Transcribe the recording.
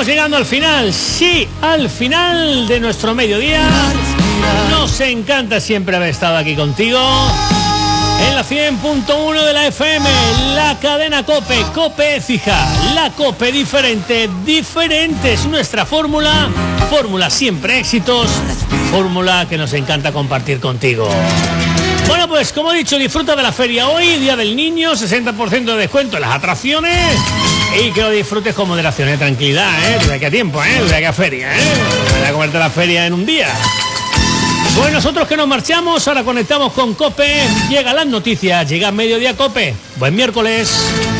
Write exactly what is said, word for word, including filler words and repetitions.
Estamos llegando al final, sí, al final de nuestro mediodía. Nos encanta siempre haber estado aquí contigo en la cien punto uno de la F M, la cadena COPE, COPE Écija, la COPE diferente, diferente es nuestra fórmula, fórmula siempre éxitos, fórmula que nos encanta compartir contigo. Bueno, pues como he dicho, disfruta de la feria hoy, Día del Niño, sesenta por ciento de descuento en las atracciones y que lo disfrutes con moderación y tranquilidad, ¿eh? Tú de aquí a tiempo, ¿eh? Tú de aquí a feria, ¿eh? Vas a comerte la feria en un día. Pues nosotros que nos marchamos, ahora conectamos con COPE, llegan las noticias, llega Mediodía COPE. Buen miércoles.